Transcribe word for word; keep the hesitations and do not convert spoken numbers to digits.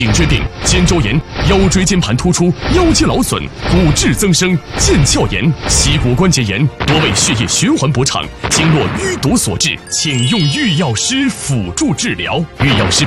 颈椎病、肩周炎、腰椎间盘突出、腰肌劳损、骨质增生、腱鞘炎、膝骨关节炎，多为血液循环不畅、经络淤堵所致，请用御药师辅助治疗。御药师